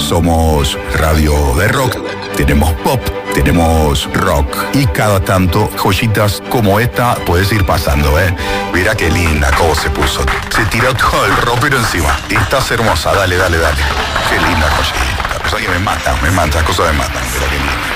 somos radio de rock, tenemos pop, tenemos rock y cada tanto joyitas como esta puedes ir pasando, ¿eh? Mira qué linda cómo se puso. Se tiró todo el ropero encima. Estás hermosa, dale. Qué linda joyita. Cosa que me mata, las cosas me matan. Mira qué linda.